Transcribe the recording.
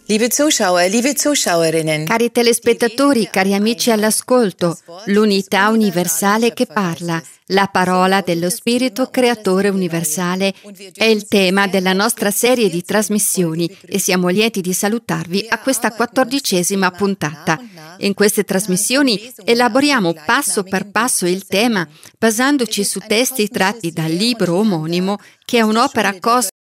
Liebe Zuschauer, liebe Zuschauerinnen. Cari telespettatori, cari amici all'ascolto, l'unità universale che parla, la parola dello Spirito Creatore Universale è il tema della nostra serie di trasmissioni e siamo lieti di salutarvi a questa 14ª puntata. In queste trasmissioni elaboriamo passo per passo il tema basandoci su testi tratti dal libro omonimo che è un'opera cosmica